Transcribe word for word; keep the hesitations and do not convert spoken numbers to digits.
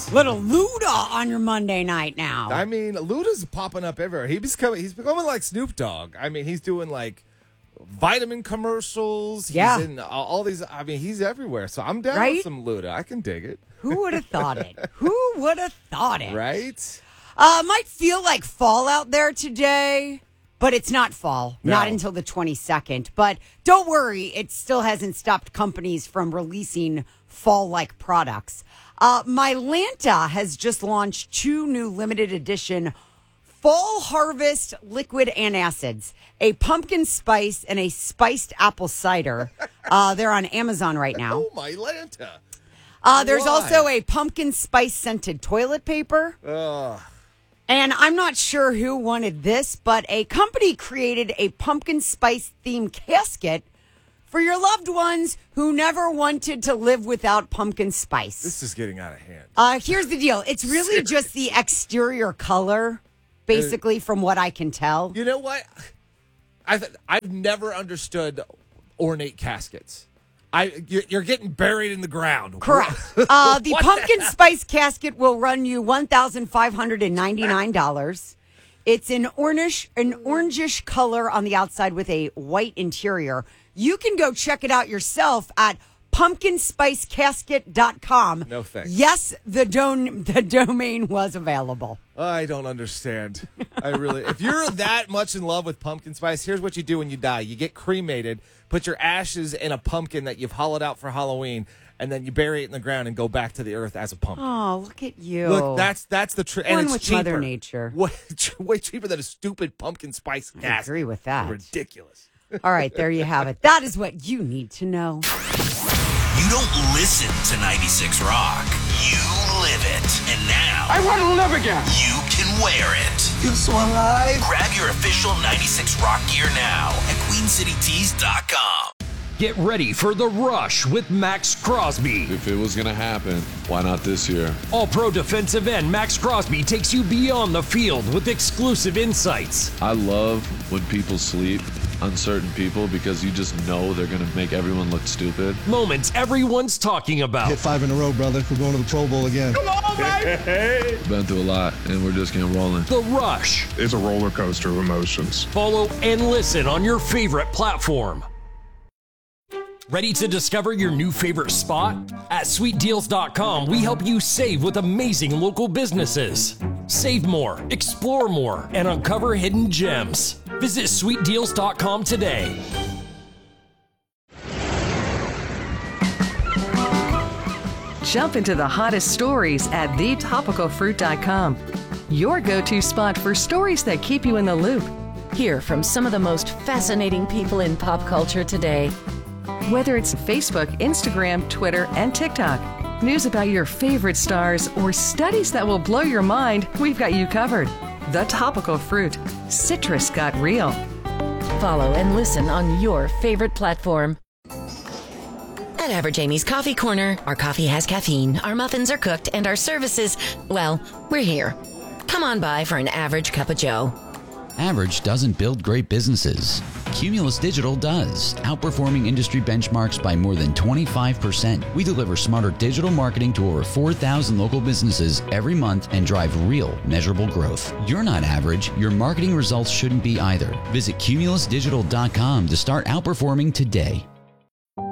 Little Luda on your Monday night now. I mean, Luda's popping up everywhere. He's becoming, he's becoming like Snoop Dogg. I mean, he's doing like vitamin commercials. He's yeah. in all, all these. I mean, he's everywhere. So I'm down right? with some Luda. I can dig it. Who would have thought it? Who would have thought it? Right? Uh, might feel like fall out there today, but it's not fall. No. Not until the twenty-second. But don't worry, it still hasn't stopped companies from releasing fall-like products. Uh, Mylanta has just launched two new limited edition Fall Harvest liquid antacids, a pumpkin spice and a spiced apple cider. Uh, they're on Amazon right now. Oh, Mylanta. Uh, there's Why? also a pumpkin spice scented toilet paper. Ugh. And I'm not sure who wanted this, but a company created a pumpkin spice themed casket for your loved ones who never wanted to live without pumpkin spice. This is getting out of hand. Uh, here's the deal. It's really just the exterior color, basically, uh, from what I can tell. You know what? I've, I've never understood ornate caskets. I You're getting buried in the ground. Correct. Uh, the pumpkin the spice casket will run you one thousand five hundred ninety-nine dollars. It's an orange, an orangish color on the outside with a white interior. You can go check it out yourself at pumpkin spice casket dot com. No thanks. Yes, the don- the domain was available. I don't understand. I really. If you're that much in love with pumpkin spice, here's what you do when you die. You get cremated, put your ashes in a pumpkin that you've hollowed out for Halloween, and then you bury it in the ground and go back to the earth as a pumpkin. Oh, look at you. Look, that's that's the trick. And it's with cheaper. Mother Nature. Way, way cheaper than a stupid pumpkin spice I casket. agree with that. Ridiculous. All right, there you have it. That is what you need to know. You don't listen to ninety-six Rock. You live it. And now, I want to live again. You can wear it. You're so alive. Grab your official ninety-six Rock gear now at queen city tees dot com. Get ready for The Rush with Max Crosby. If it was going to happen, why not this year? All-pro defensive end Max Crosby takes you beyond the field with exclusive insights. I love when people sleep on certain people because you just know they're going to make everyone look stupid. Moments everyone's talking about. Hit five in a row, brother. We're going to the Pro Bowl again. Come on, baby! Been through a lot, and we're just getting rolling. The Rush. It's a roller coaster of emotions. Follow and listen on your favorite platform. Ready to discover your new favorite spot? At sweet deals dot com, we help you save with amazing local businesses. Save more, explore more, and uncover hidden gems. Visit sweet deals dot com today. Jump into the hottest stories at the topical fruit dot com. Your go-to spot for stories that keep you in the loop. Hear from some of the most fascinating people in pop culture today. Whether it's Facebook, Instagram, Twitter, and TikTok, news about your favorite stars, or studies that will blow your mind, we've got you covered. The Topical Fruit. Citrus got real. Follow and listen on your favorite platform. At Average Amy's Coffee Corner, our coffee has caffeine, our muffins are cooked, and our services, well, we're here. Come on by for an average cup of joe. Average doesn't build great businesses. Cumulus Digital does, outperforming industry benchmarks by more than twenty-five percent. We deliver smarter digital marketing to over four thousand local businesses every month and drive real, measurable growth. You're not average. Your marketing results shouldn't be either. Visit cumulus digital dot com to start outperforming today.